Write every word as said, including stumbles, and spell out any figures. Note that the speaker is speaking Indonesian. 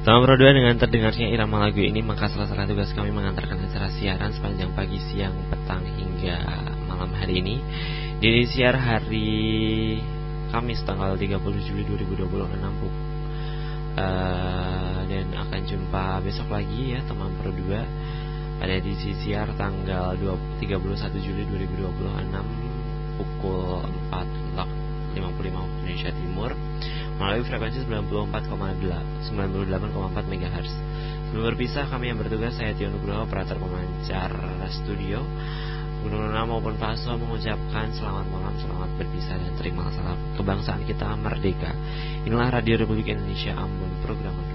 Selamat berdua dengan terdengarnya irama lagu ini, maka salah-salah tugas kami mengantarkan acara siaran sepanjang pagi, siang, petang hingga malam hari ini. Di siar hari Kamis tanggal tiga puluh Juli dua ribu dua puluh enam uh, dan akan jumpa besok lagi ya teman berdua pada edisi siar tanggal tiga puluh satu Juli dua ribu dua puluh enam pukul empat lima puluh lima waktu Indonesia Timur melalui frekuensi sembilan puluh empat koma delapan koma empat megahertz. Sebelum berpisah, kami yang bertugas, saya Tio Nugroho, operator pemancar studio, Gunung Nuna maupun Pak Aso, mengucapkan selamat malam, selamat berpisah, dan terima salam kebangsaan kita merdeka. Inilah Radio Republik Indonesia Ambon, program